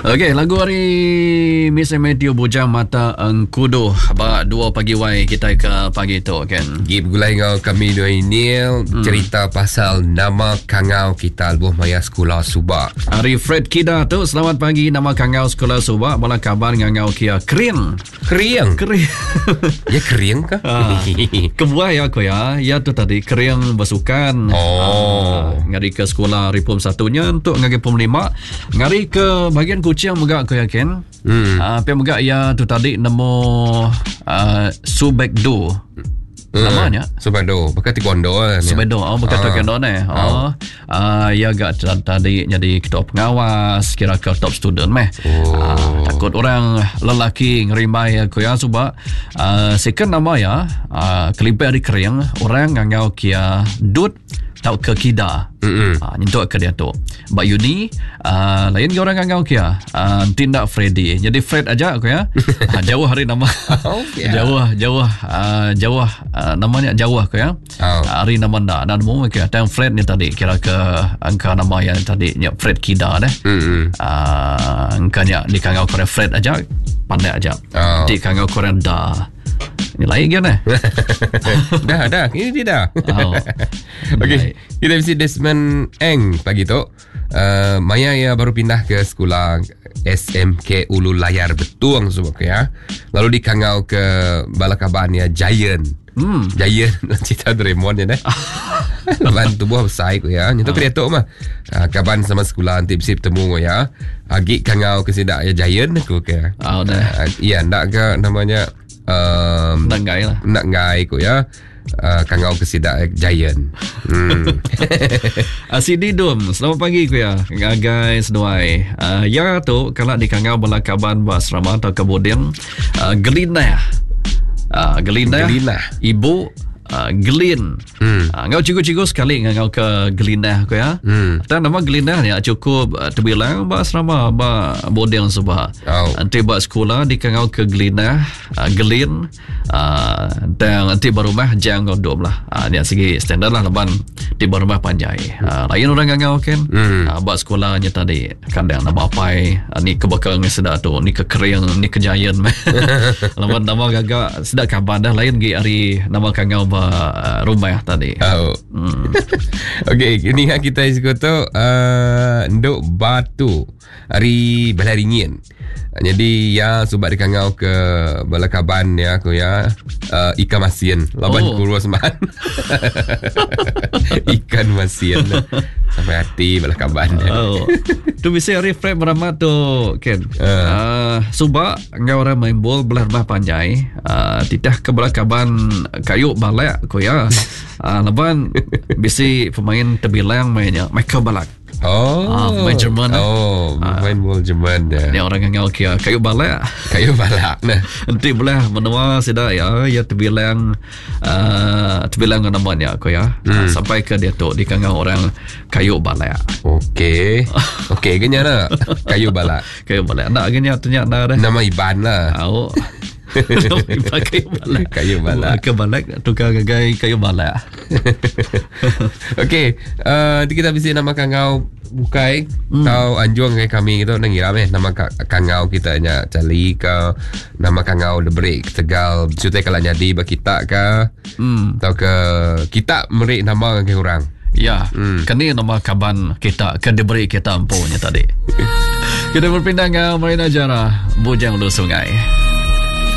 Okey, lagu hari Miss Matthew Bujang Mata Engkudu. Ba 2 pagi wai kita ke pagi tu kan. Gip gulai ngau kami dua ini cerita pasal nama kangau kita Albuh Maya Sekolah Subak. Hari Fred Kida tu, selamat pagi, nama kangau Sekolah Subak. Bala kabar ngau kia kering. Kering. Ya kering kah? Kebuah ya aku ya. Ya tu tadi kering bersukan. Ngari ke sekolah Ripum satunya untuk ngari Pum 5. Ngari ke bagian kucing megak aku yakin. Tapi megak ya tu tadi nemu Subekdo. Namanya Subekdo bekas taekwondo kan. Subekdo bekas taekwondo ni. Ya gak tadi jadi ketua pengawas, kira ke top student meh. Takut orang lelaki ngerimbai aku ya sebab second nama ya kelipet di kering orang ngangau kia dut tau ke kida. Nyentuk ke dia tu. Mbak Yuni lain ke orang ngangau kia tindak Freddy. Jadi Fred aja aku ya. Jauh hari nama. Jauh namanya jauh aku ya. Hari nama ndak dan mau ke tang Fred ni tadi kira ke angka nama yang tadi nya Fred Kida deh. Angkanya di kangau Korea Fred aja pandai aja. Di kangau Korea dah. Ini lain kan Dah ini dia dah. Okey, kita visit Desmond Eng pagi tu. Maya ya baru pindah ke sekolah SMK Ulu Layar Betuang sebab ya. Lalu dikangau ke Balakaban ya Giant. Giant cerita Doraemon ya deh. Laban tubuh besar ko ya. Nyentuh kereta mah. Kaban sama sekolah nanti bisa bertemu ya. Agi kangau ke sidak ya Giant aku ke. Iya ndak ke namanya nak ngai ko ya. Kangau ke sidak Giant. Sidi Dum, selamat pagi ku ya. Guys, doai. Ya tu kalau di kangau Balakaban Basrama atau kemudian Gelinah. Gelinah. Ibu Gelin. Ngau cikgu-cikgu sekali ngau ke Gelinah ko ya. Dan nama Gelinah ni cukup terbilang ba asrama ba bodeng sebab. Nanti ba sekolah di ngau ke Gelinah, Gelin dan nanti baru mah jang godom lah. Ni segi standard lah leban di baru mah panjai. Lain orang ngau kan. Ba sekolahnya tadi kadang nama apai ni ke bakal sedak tu, ni ke kering, ni ke Giant. Leban nama gagak sedak kabar dah lain gi hari nama kangau rumah tadi. Okey, ini kita ikuto nduk batu hari Balaringin. Jadi ya subak dikangau ke Balakaban ya aku ya ikan masin laban kurus man. Ikan masin sampai hati Balakaban. Tu bisa refresh beramat tu Ken. Subak ngau orang main bol belah rumah panjai tidak ke Balakaban kayu balak ko ya. Laban bisi pemain terbilang mainnya Michael Balak. Main Jerman. Main bola Jerman dah. Ni orang ngau kia kayu balak. Kayu balak nah. Nanti boleh menua sida ya terbilang namanya aku ya. Sampai ke dia tu di kangau orang kayu balak. Okey genya nak kayu balak. Kayu balak. Nak genya ternyata dah. Nama Iban lah. Kayu balak. Tukar gagai kayu balak. Okey, kita bisa nama kangau bukai tau anjuang ke kami gitu nengira nama kangau kita nya cali ke nama kangau the break Tegal cutai kalau jadi bagi kita ke tau ke kita meri nama ke orang. Ya, kini nama kaban kita ke the break kita empunya tadi. Kita berpindah ke Marina Jara Bujang Ulu Sungai.